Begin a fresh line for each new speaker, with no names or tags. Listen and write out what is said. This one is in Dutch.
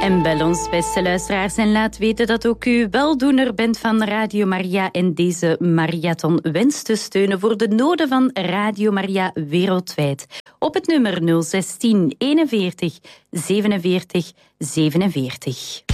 En bel ons, beste luisteraars, en laat weten dat ook u weldoener bent van Radio Maria en deze marathon wenst te steunen voor de noden van Radio Maria wereldwijd. Op het nummer 016 41 47 47.